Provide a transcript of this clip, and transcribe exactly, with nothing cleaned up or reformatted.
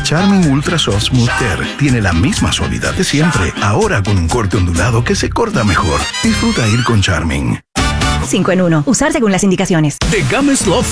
Charmin Ultra Soft Smooth Tear tiene la misma suavidad de siempre, ahora con un corte ondulado que se corta mejor. Disfruta ir con Charmin. cinco en uno. Usar según las indicaciones. The Gama Love